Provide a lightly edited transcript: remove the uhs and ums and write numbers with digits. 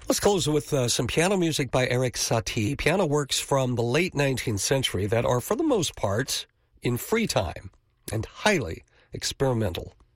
Let's close with some piano music by Erik Satie. Piano works from the late 19th century that are, for the most part, in free time and highly experimental.